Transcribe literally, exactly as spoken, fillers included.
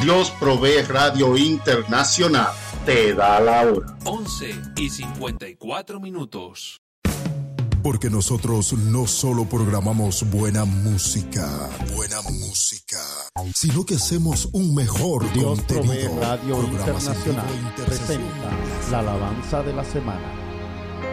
Dios Provee Radio Internacional te da la hora. once y cincuenta y cuatro minutos. Porque nosotros no solo programamos buena música, buena música, sino que hacemos un mejor Dios contenido. Provee Radio Internacional presenta la alabanza de la semana.